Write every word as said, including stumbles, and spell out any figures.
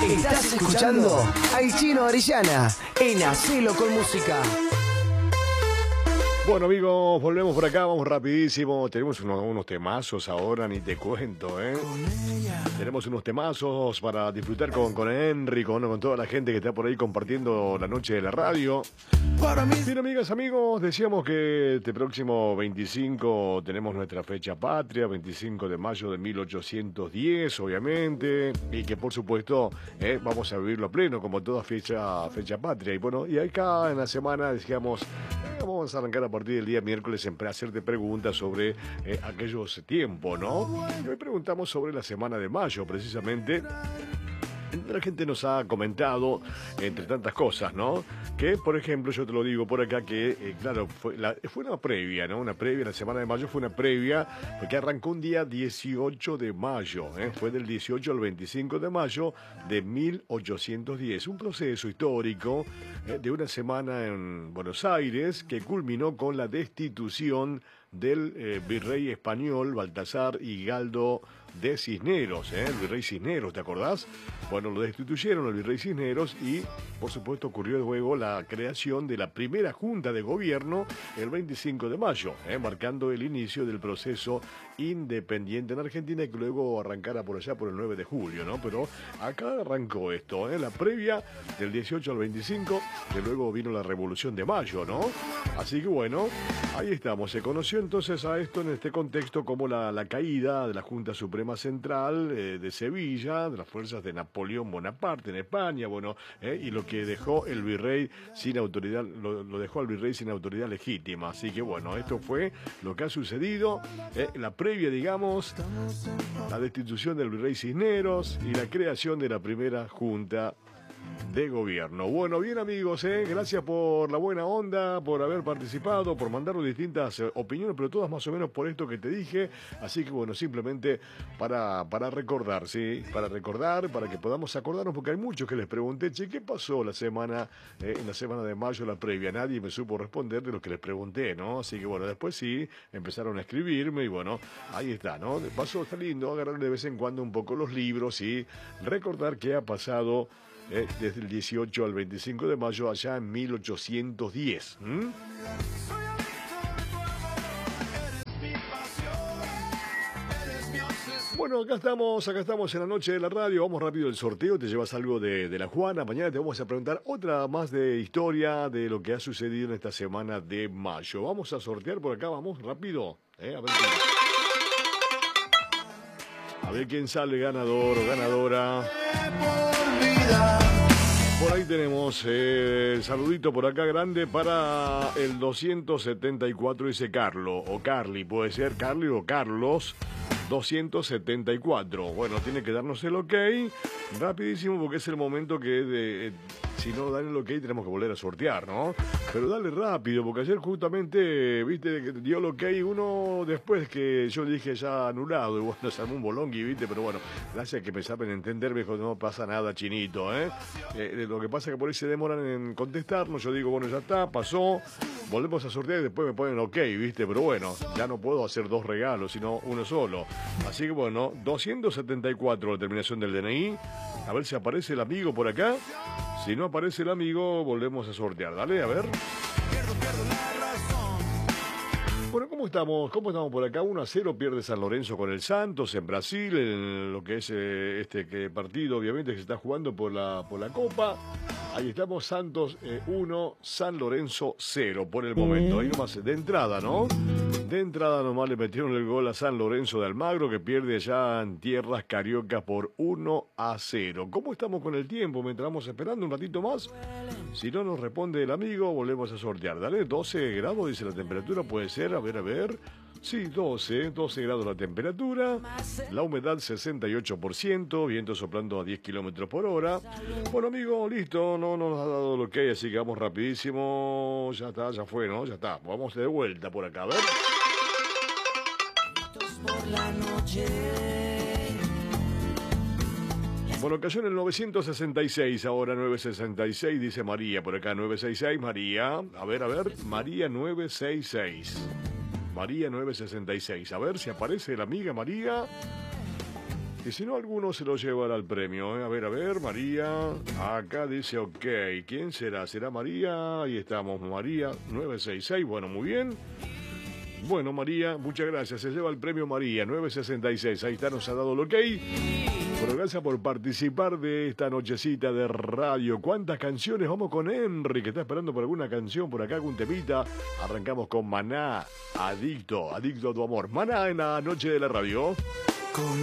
Estás escuchando al Chino Orellana en Hacelo con Música. Bueno, amigos, volvemos por acá, vamos rapidísimo. Tenemos unos, unos temazos ahora, ni te cuento, ¿eh? Tenemos unos temazos para disfrutar con, con Henry, con, con toda la gente que está por ahí compartiendo la noche de la radio. Bien, amigas, amigos, decíamos que este próximo veinticinco tenemos nuestra fecha patria, veinticinco de mayo de mil ochocientos diez, obviamente, y que por supuesto eh, vamos a vivirlo a pleno, como toda fecha, fecha patria. Y bueno, y acá en la semana decíamos, eh, vamos a arrancar a partir del día miércoles en hacerte preguntas sobre eh, aquellos tiempos, ¿no? Y hoy preguntamos sobre la semana de mayo, precisamente. La gente nos ha comentado, entre tantas cosas, ¿no? Que, por ejemplo, yo te lo digo por acá, que, eh, claro, fue, la, fue una previa, ¿no? Una previa, la semana de mayo fue una previa, porque arrancó un día dieciocho de mayo, ¿eh? Fue del dieciocho al veinticinco de mayo de mil ochocientos diez. Un proceso histórico eh, de una semana en Buenos Aires que culminó con la destitución del eh, virrey español Baltasar Higaldo de Cisneros, ¿eh? El virrey Cisneros, ¿te acordás? Bueno, lo destituyeron el virrey Cisneros y, por supuesto, ocurrió luego la creación de la primera junta de gobierno el veinticinco de mayo, ¿eh? Marcando el inicio del proceso independiente en Argentina y que luego arrancara por allá por el nueve de julio, ¿no? Pero acá arrancó esto, ¿eh? La previa del dieciocho al veinticinco, que luego vino la Revolución de Mayo, ¿no? Así que bueno, ahí estamos. Se conoció entonces a esto en este contexto como la, la caída de la Junta Suprema Central eh, de Sevilla, de las fuerzas de Napoleón Bonaparte en España, bueno, eh, y lo que dejó el virrey sin autoridad, lo, lo dejó al virrey sin autoridad legítima. Así que bueno, esto fue lo que ha sucedido, eh, la previa, digamos, la destitución del virrey Cisneros y la creación de la primera junta de gobierno. Bueno, bien amigos, ¿eh? Gracias por la buena onda, por haber participado, por mandarnos distintas eh, opiniones, pero todas más o menos por esto que te dije. Así que bueno, simplemente para, para recordar, ¿sí? Para recordar, para que podamos acordarnos, porque hay muchos que les pregunté, che, ¿qué pasó la semana, eh, en la semana de mayo, la previa? Nadie me supo responder de lo que les pregunté, ¿no? Así que bueno, después sí, empezaron a escribirme y bueno, ahí está, ¿no? De paso está lindo agarrar de vez en cuando un poco los libros y recordar qué ha pasado Eh, desde el dieciocho al veinticinco de mayo allá en mil ochocientos diez. ¿Mm? Bueno, acá estamos, acá estamos en la noche de la radio. Vamos rápido el sorteo, te llevas algo de, de la Juana. Mañana te vamos a preguntar otra más de historia de lo que ha sucedido en esta semana de mayo. Vamos a sortear por acá, vamos rápido. Eh, a ver quién, a ver quién sale ganador o ganadora. Por ahí tenemos eh, el saludito por acá grande para el doscientos setenta y cuatro, dice Carlo, o Carly, puede ser Carly o Carlos, doscientos setenta y cuatro. Bueno, tiene que darnos el ok rapidísimo porque es el momento que de, eh, si no dan el ok tenemos que volver a sortear, ¿no? Pero dale rápido porque ayer justamente, viste, que dio el ok uno después que yo dije ya anulado y bueno, se armó un bolongui, viste, pero bueno, gracias que me saben entender, viejo, no pasa nada, chinito, ¿eh? eh lo que pasa es que por ahí se demoran en contestarnos, yo digo, bueno, ya está, pasó, volvemos a sortear y después me ponen ok, viste, pero bueno, ya no puedo hacer dos regalos, sino uno solo. Así que bueno, doscientos setenta y cuatro la terminación del D N I, a ver si aparece el amigo por acá. Si no aparece el amigo, volvemos a sortear. Dale, a ver. Bueno, ¿cómo estamos? ¿Cómo estamos por acá? uno a cero pierde San Lorenzo con el Santos en Brasil, en lo que es eh, este que partido, obviamente, que se está jugando por la, por la Copa. Ahí estamos, Santos eh, uno, San Lorenzo cero por el momento. Ahí nomás, de entrada, ¿no? De entrada nomás le metieron el gol a San Lorenzo de Almagro, que pierde allá en tierras cariocas por uno a cero. ¿Cómo estamos con el tiempo? Mientras vamos esperando un ratito más. Si no nos responde el amigo, volvemos a sortear. Dale, doce grados, dice la temperatura, puede ser, a ver, a ver. Sí, doce, doce grados la temperatura, la humedad sesenta y ocho por ciento, viento soplando a diez kilómetros por hora. Bueno, amigo, listo, no nos ha dado lo que hay, así que vamos rapidísimo. Ya está, ya fue, ¿no? Ya está, vamos de vuelta por acá, a ver. Bueno, cayó en el novecientos sesenta y seis, ahora novecientos sesenta y seis, dice María, por acá novecientos sesenta y seis, María, a ver, a ver, María novecientos sesenta y seis. María novecientos sesenta y seis. A ver si aparece la amiga María. porque si no, alguno se lo llevará al premio. ¿eh? A ver, a ver, María. Acá dice, ok. ¿Quién será? ¿Será María? Ahí estamos, María, nueve seis seis. Bueno, muy bien. Bueno, María, muchas gracias. Se lleva el premio María, nueve sesenta y seis. Ahí está, nos ha dado el ok. Bueno, gracias por participar de esta nochecita de radio. ¿Cuántas canciones? Vamos con Henry, que está esperando por alguna canción por acá, algún temita. Arrancamos con Maná, Adicto, Adicto a tu amor. Maná en la noche de la radio.